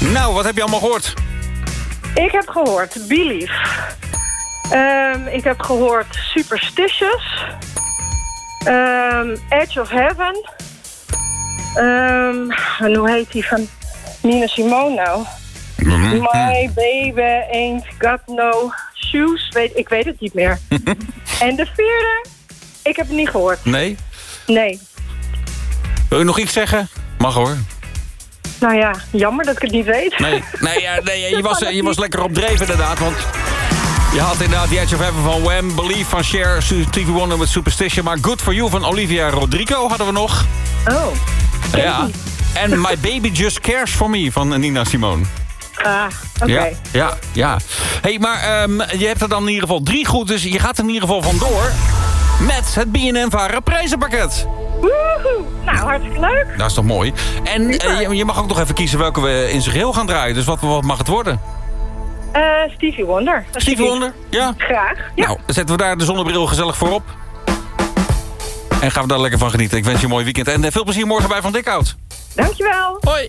Nou, wat heb je allemaal gehoord? Ik heb gehoord Believe. Ik heb gehoord Superstitious. Edge of Heaven. En hoe heet die van Nina Simone nou? My baby ain't got no shoes. Ik weet het niet meer. En de vierde, ik heb het niet gehoord. Nee? Nee. Wil je nog iets zeggen? Mag hoor. Nou ja, jammer dat ik het niet weet. Nee, je was lekker op dreef inderdaad, want je had inderdaad The Edge of Heaven van Wham, Believe van Cher, Stevie Wonder met Superstition, maar Good For You van Olivia Rodrigo hadden we nog. Oh. Ja. En My Baby Just Cares For Me van Nina Simone. Ah, oké. Ja. Hey, maar je hebt er dan in ieder geval 3 goed, dus je gaat er in ieder geval vandoor met het BNN-Vara prijzenpakket. Woehoe. Nou, hartstikke leuk. Dat is toch mooi. En je mag ook nog even kiezen welke we in zijn geheel gaan draaien. Dus wat mag het worden? Stevie Wonder. Stevie Wonder? Ja. Graag. Ja. Nou, zetten we daar de zonnebril gezellig voor op. En gaan we daar lekker van genieten. Ik wens je een mooi weekend. En veel plezier morgen bij Van Dikhout. Dankjewel. Hoi.